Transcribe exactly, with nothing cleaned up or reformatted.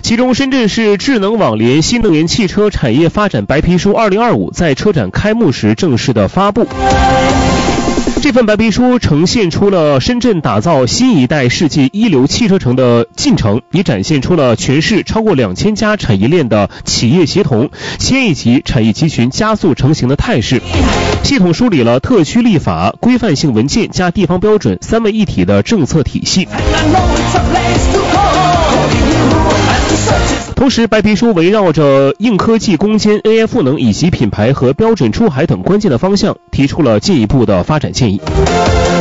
其中，深圳市智能网联新能源汽车产业发展白皮书二零二五在车展开幕时正式的发布。这份白皮书呈现出了深圳打造新一代世界一流汽车城的进程，也展现出了全市超过两千家产业链的企业协同、千亿级产业集群加速成型的态势。系统梳理了特区立法、规范性文件加地方标准三位一体的政策体系。同时，白皮书围绕着硬科技攻坚、A I 赋能以及品牌和标准出海等关键的方向，提出了进一步的发展建议。